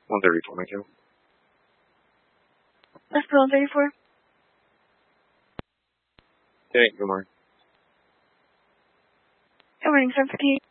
134, thank you. That's the 134. Hey, good morning. Good morning, 758.